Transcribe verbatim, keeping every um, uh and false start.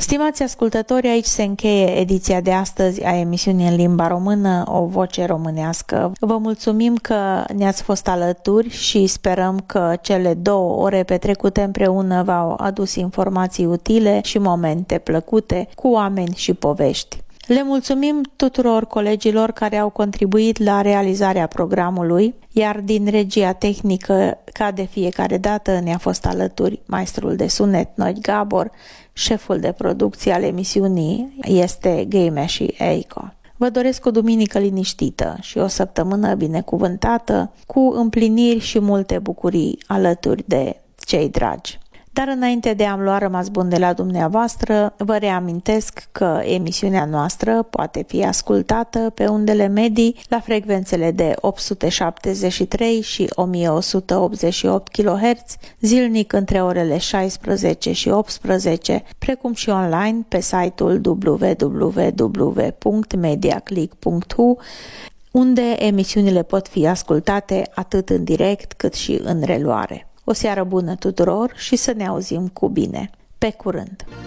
Stimați ascultători, aici se încheie ediția de astăzi a emisiunii în limba română, O Voce Românească. Vă mulțumim că ne-ați fost alături și sperăm că cele două ore petrecute împreună v-au adus informații utile și momente plăcute cu oameni și povești. Le mulțumim tuturor colegilor care au contribuit la realizarea programului, iar din regia tehnică, ca de fiecare dată, ne-a fost alături maestrul de sunet Noi Gabor, șeful de producție al emisiunii este Game și Eico. Vă doresc o duminică liniștită și o săptămână binecuvântată, cu împliniri și multe bucurii alături de cei dragi. Dar înainte de a-mi lua rămas bun de la dumneavoastră, vă reamintesc că emisiunea noastră poate fi ascultată pe undele medii la frecvențele de opt sute șaptezeci și trei și o mie o sută optzeci și opt kilohertz, zilnic între orele șaisprezece și optsprezece, precum și online pe site-ul w w w punct mediaclick punct h u, unde emisiunile pot fi ascultate atât în direct cât și în reluare. O seară bună tuturor și să ne auzim cu bine. Pe curând!